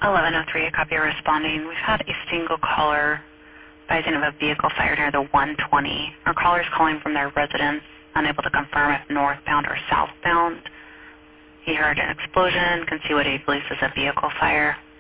1103, a copy of responding. We've had a single caller advising of a vehicle fire near the 120. Our caller is calling from their residence, unable to confirm if northbound or southbound. He heard an explosion, can see what he believes is a vehicle fire.